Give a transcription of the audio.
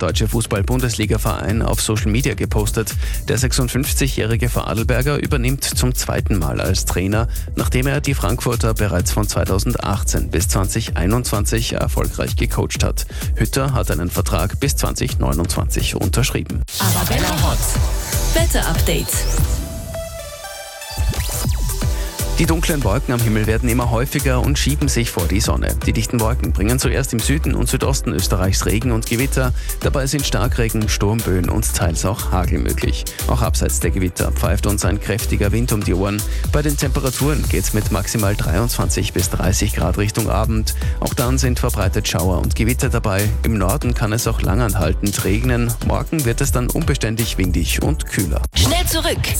Deutsche Fußball-Bundesliga-Verein auf Social Media gepostet. Der 56-jährige Vorarlberger übernimmt zum zweiten Mal als Trainer, nachdem er die Frankfurter bereits von 2018 bis 2021 erfolgreich gecoacht hat. Hütter hat einen Vertrag bis 2029 unterschrieben. Arabella Hot. Wetter-Update. Die dunklen Wolken am Himmel werden immer häufiger und schieben sich vor die Sonne. Die dichten Wolken bringen zuerst im Süden und Südosten Österreichs Regen und Gewitter. Dabei sind Starkregen, Sturmböen und teils auch Hagel möglich. Auch abseits der Gewitter pfeift uns ein kräftiger Wind um die Ohren. Bei den Temperaturen geht's mit maximal 23 bis 30 Grad Richtung Abend. Auch dann sind verbreitet Schauer und Gewitter dabei. Im Norden kann es auch langanhaltend regnen. Morgen wird es dann unbeständig windig und kühler. Schnell zurück.